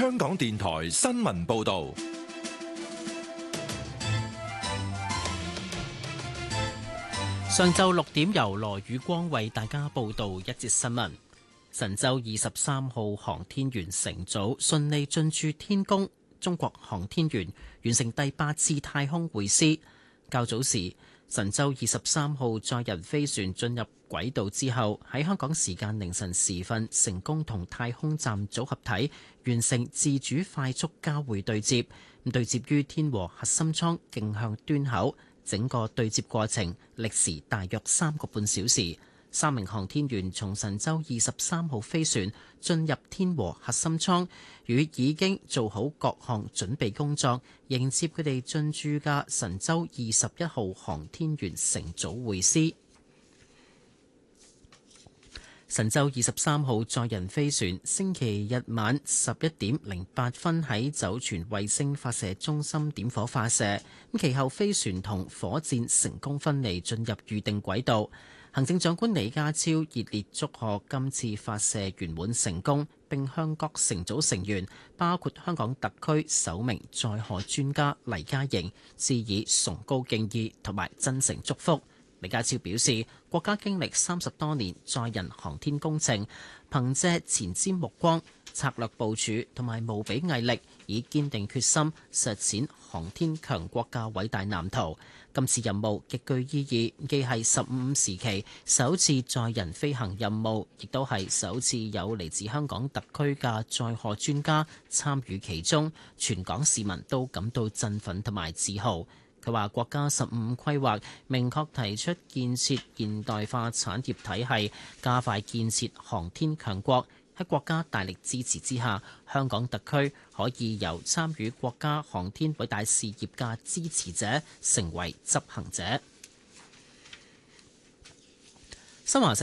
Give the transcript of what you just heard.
香港電台新聞報道。 上晝6點，由羅宇光為大家報道一節新聞。神舟23號航天員乘組順利進駐天宮，中國航天員完成第8次太空會師。較早時，神舟23號載人飛船進入軌道之後，喺香港時間凌晨時分成功同太空站組合體完成自主快速交會對接，對接於天和核心艙徑向端口。整個對接過程歷時大約3個半小時。3名航天員從神舟23號飛船進入天和核心艙，與已經做好各項準備工作，迎接佢哋進駐嘅神舟21號航天員乘組會師。神舟23號載人飛船星期日晚11:08喺酒泉衛星發射中心點火發射，其後飛船同火箭成功分離進入預定軌道。行政長官李家超熱烈祝賀今次發射圓滿成功，並向各乘組成員，包括香港特區首名載荷專家黎嘉瑩，致以崇高敬意同埋真誠祝福。李家超表示，國家經歷30多年載人航天工程，憑借前瞻目光、策略部署同埋無比毅力，以堅定決心實踐航天強國嘅偉大藍圖。今次任務極具意義，既係15時期首次載人飛行任務，亦都係首次有嚟自香港特區嘅載荷專家參與其中，全港市民都感到振奮同埋自豪。佢話：國家15規劃明確提出建設現代化產業體系，加快建設航天強國。喺國家大力支持之下，香港特區可以由參與國家航天偉大事業嘅支持者，成為執行者。新華社